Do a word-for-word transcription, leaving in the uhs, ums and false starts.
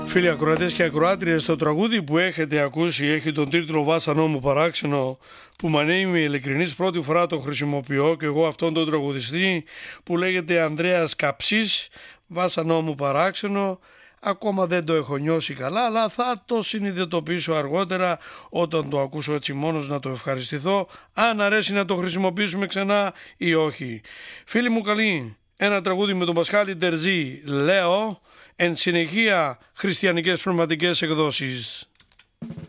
Φίλοι ακροατές και ακροάτριες, το τραγούδι που έχετε ακούσει έχει τον τίτλο «Βάσανό μου παράξενο», που μα είμαι ειλικρινής, πρώτη φορά το χρησιμοποιώ και εγώ αυτόν τον τραγουδιστή που λέγεται Ανδρέας Καψής. Βάσανό μου παράξενο, ακόμα δεν το έχω νιώσει καλά, αλλά θα το συνειδητοποιήσω αργότερα όταν το ακούσω έτσι μόνος, να το ευχαριστηθώ αν αρέσει να το χρησιμοποιήσουμε ξανά ή όχι. Φίλοι μου καλοί, ένα τραγούδι με τον Πασχάλη Τερζή, λέω, εν συνεχεία χριστιανικές πνευματικές εκδόσεις.